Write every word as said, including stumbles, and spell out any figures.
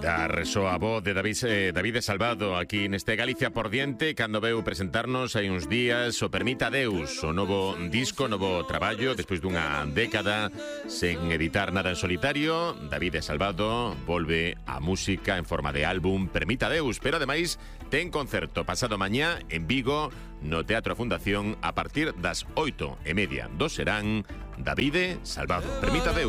Da resoa a voz de David, eh, David Salvado aquí neste Galicia por diante cando veu presentarnos hai uns días o Permita Deus, o novo disco, novo traballo despois dunha década sen editar nada en solitario. David Salvado volve a música en forma de álbum Permita Deus, pero ademais ten concerto pasado mañá en Vigo no Teatro Fundación a partir das oito e media do serán. David Salvado, Permita Deus.